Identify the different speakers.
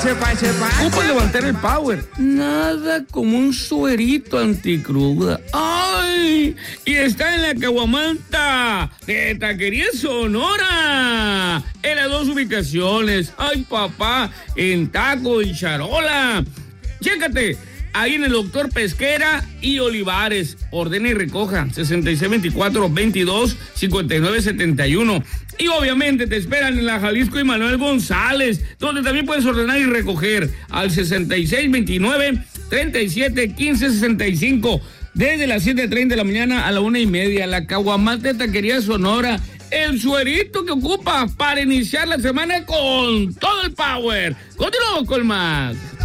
Speaker 1: Ocupa levantar el power. Nada como un suerito anticruda. ¡Ay! Y está en la Caguamanta de Taquería Sonora. En las dos ubicaciones. ¡Ay, papá! En Taco y Charola. Chécate. Ahí en el Doctor Pesquera y Olivares. Ordena y recoja 6624-22-5971. Y obviamente te esperan en la Jalisco y Manuel González, donde también puedes ordenar y recoger al 6629-371565. Desde las 7:30 de la mañana a la 1:30. La Caguamanta de Taquería Sonora. El suerito que ocupa para iniciar la semana con todo el power. Continuamos con más.